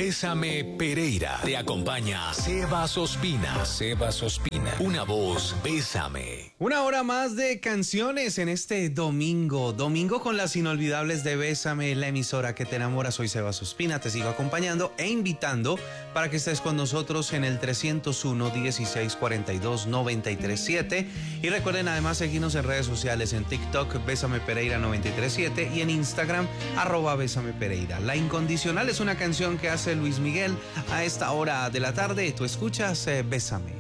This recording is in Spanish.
Bésame Pereira. Te acompaña Sebas Ospina. Sebas Ospina. Una voz, bésame. Una hora más de canciones en este domingo. Domingo con las inolvidables de Bésame, la emisora que te enamora. Soy Sebas Ospina. Te sigo acompañando e invitando para que estés con nosotros en el 301-1642-937. Y recuerden además seguirnos en redes sociales, en TikTok, Bésame Pereira 937 y en Instagram, @Bésame Pereira. La Incondicional es una canción que hace Luis Miguel a esta hora de la tarde. Tú escuchas Bésame.